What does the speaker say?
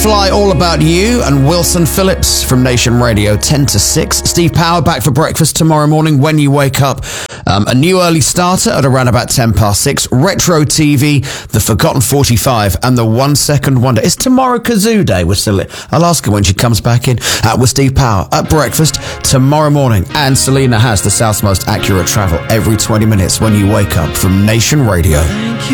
Fly All About You and Wilson Phillips from Nation Radio 10 to 6. Steve Power back for breakfast tomorrow morning when you wake up. A new early starter at around about 10 past 6. Retro TV, The Forgotten 45 and The 1 Second Wonder. It's tomorrow Kazoo Day. I'll ask her when she comes back in with Steve Power at breakfast tomorrow morning. And Selena has the South's most accurate travel every 20 minutes when you wake up from Nation Radio.